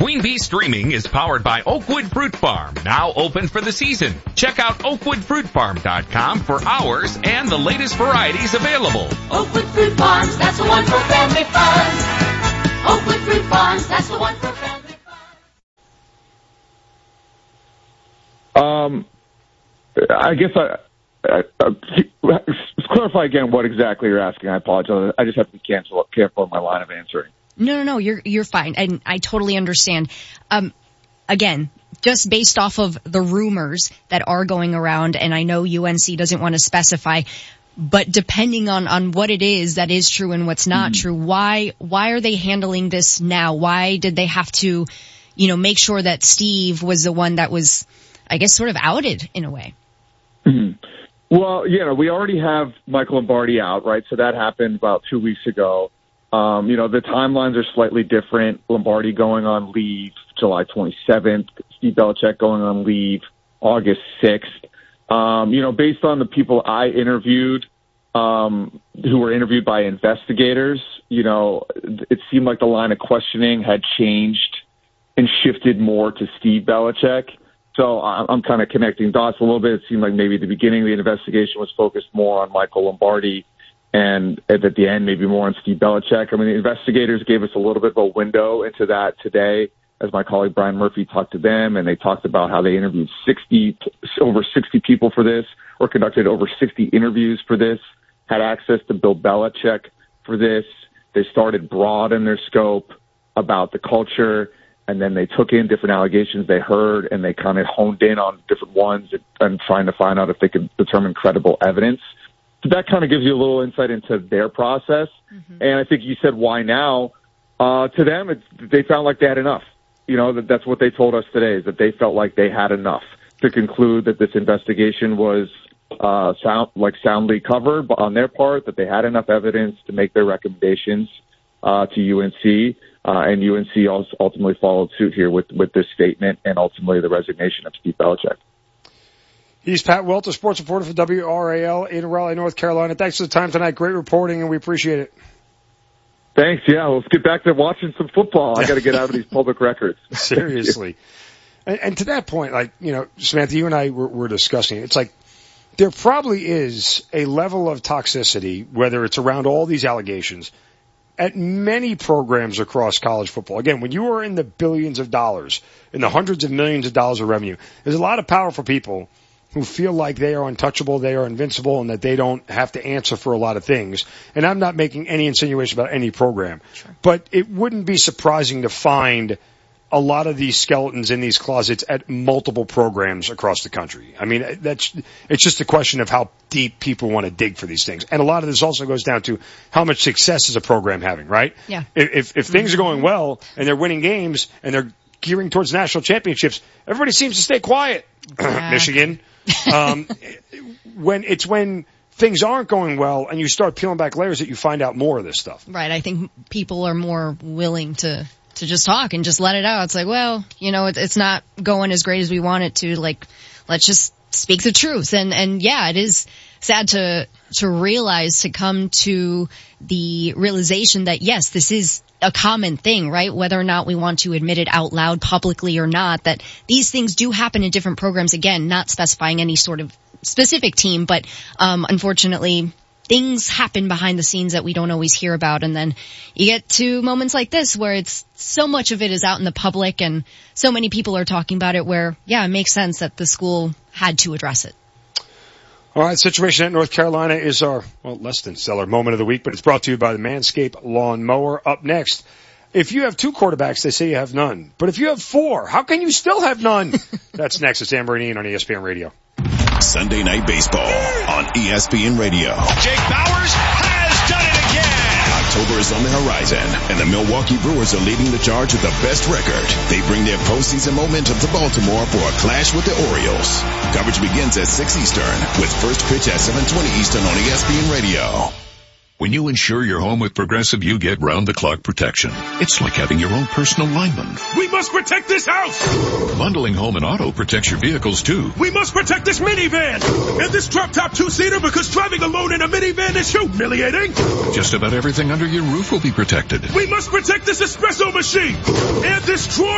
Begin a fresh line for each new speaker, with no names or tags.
Queen Bee Streaming is powered by Oakwood Fruit Farm, now open for the season. Check out oakwoodfruitfarm.com for hours and the latest varieties available.
Oakwood Fruit Farms, that's the one for family fun. Oakwood Fruit Farms, that's the one for family fun.
I guess let's clarify again what exactly you're asking. I apologize. I just have to be careful in my line of answering.
No, you're fine. And I totally understand. Again, just based off of the rumors that are going around, and I know UNC doesn't want to specify, but depending on what it is that is true and what's not true, why are they handling this now? Why did they have to, make sure that Steve was the one that was, I guess, sort of outed in a way?
Mm-hmm. Well, we already have Michael Lombardi out, right? So that happened about 2 weeks ago. The timelines are slightly different. Lombardi going on leave July 27th, Steve Belichick going on leave August 6th. Based on the people I interviewed, who were interviewed by investigators, it seemed like the line of questioning had changed and shifted more to Steve Belichick. So I'm kind of connecting dots a little bit. It seemed like maybe at the beginning of the investigation was focused more on Michael Lombardi, and at the end, maybe more on Steve Belichick. I mean, the investigators gave us a little bit of a window into that today, as my colleague Brian Murphy talked to them, and they talked about how they interviewed over 60 people for this, or conducted over 60 interviews for this, had access to Bill Belichick for this. They started broad in their scope about the culture, and then they took in different allegations they heard, and they kind of honed in on different ones and trying to find out if they could determine credible evidence. So that kind of gives you a little insight into their process. Mm-hmm. And I think you said, why now? To them, they found like they had enough. That's what they told us today, is that they felt like they had enough to conclude that this investigation was soundly covered on their part, that they had enough evidence to make their recommendations to UNC. And UNC also ultimately followed suit here with this statement and ultimately the resignation of Steve Belichick.
He's Pat Welter, sports reporter for WRAL in Raleigh, North Carolina. Thanks for the time tonight. Great reporting, and we appreciate it.
Thanks. Yeah, let's get back to watching some football. I got to get out of these public records.
Seriously. And to that point, Samantha, you and I were discussing it. It's like there probably is a level of toxicity, whether it's around all these allegations, at many programs across college football. Again, when you are in the billions of dollars, in the hundreds of millions of dollars of revenue, there's a lot of powerful people who feel like they are untouchable, they are invincible, and that they don't have to answer for a lot of things. And I'm not making any insinuation about any program. Sure. But it wouldn't be surprising to find a lot of these skeletons in these closets at multiple programs across the country. I mean, it's just a question of how deep people want to dig for these things. And a lot of this also goes down to how much success is a program having, right?
Yeah.
If things are going well and they're winning games and they're gearing towards national championships, everybody seems to stay quiet. Yeah. Michigan. When things aren't going well and you start peeling back layers that you find out more of this stuff.
Right. I think people are more willing to just talk and just let it out. It's like, well, it's not going as great as we want it to. Like, let's just speak the truth. And yeah, it is sad to realize, to come to the realization that yes, this is a common thing, right? Whether or not we want to admit it out loud publicly or not, that these things do happen in different programs. Again, not specifying any sort of specific team, but unfortunately things happen behind the scenes that we don't always hear about. And then you get to moments like this where it's so much of it is out in the public and so many people are talking about it where, yeah, it makes sense that the school had to address it.
All right, situation at North Carolina is our, less than stellar moment of the week, but it's brought to you by the Manscaped Lawn Mower. Up next, if you have 2 quarterbacks, they say you have none. But if you have 4, how can you still have none? That's next. It's Amber and Ian on ESPN Radio.
Sunday Night Baseball on ESPN Radio.
Jake Bauers has done it again.
October is on the horizon, and the Milwaukee Brewers are leading the charge with the best record. They bring their postseason momentum to Baltimore for a clash with the Orioles. Coverage begins at 6 Eastern with first pitch at 7:20 Eastern on ESPN Radio.
When you insure your home with Progressive, you get round-the-clock protection. It's like having your own personal lineman.
We must protect this house!
Bundling home and auto protects your vehicles, too.
We must protect this minivan! And this drop-top 2-seater, because driving alone in a minivan is humiliating!
Just about everything under your roof will be protected.
We must protect this espresso machine! And this drawer